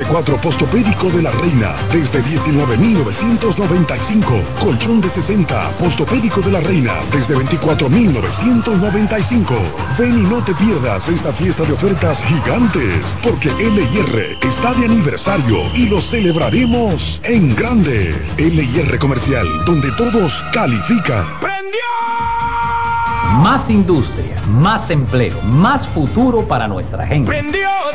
4 Postopédico de la Reina, desde 19.995. Colchón de 60 Postopédico de la Reina, desde 24.995. Ven y no te pierdas esta fiesta de ofertas gigantes, porque L&R está de aniversario y lo celebraremos en grande. L&R Comercial, donde todos califican. ¡Prendió! Más industria, más empleo, más futuro para nuestra gente. ¡Prendió!